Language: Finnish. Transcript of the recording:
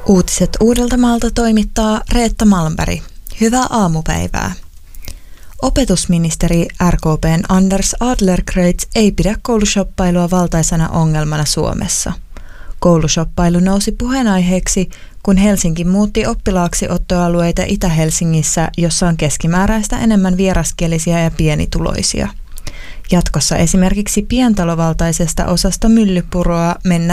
Uutiset Uudeltamaalta toimittaa Reetta Malmberg. Hyvää aamupäivää. Opetusministeri RKP:n Anders Adlercreutz ei pidä koulushoppailua valtaisena ongelmana Suomessa. Koulushoppailu nousi puheenaiheeksi, kun Helsinki muutti oppilaaksiottoalueita Itä-Helsingissä, jossa on keskimääräistä enemmän vieraskielisiä ja pienituloisia. Jatkossa esimerkiksi pientalovaltaisesta osasta Myllypuroa mennään